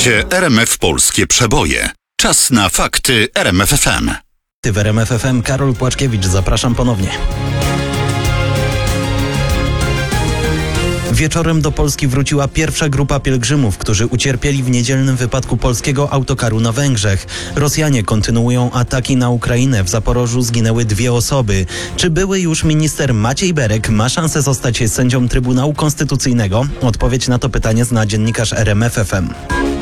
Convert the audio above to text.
Słuchacie RMF Polskie Przeboje. Czas na fakty RMF FM. W RMF FM Karol Płaczkiewicz, zapraszam ponownie. Wieczorem do Polski wróciła pierwsza grupa pielgrzymów, którzy ucierpieli w niedzielnym wypadku polskiego autokaru na Węgrzech. Rosjanie kontynuują ataki na Ukrainę. W Zaporożu zginęły 2 osoby. Czy były już minister Maciej Berek ma szansę zostać sędzią Trybunału Konstytucyjnego? Odpowiedź na to pytanie zna dziennikarz RMF FM.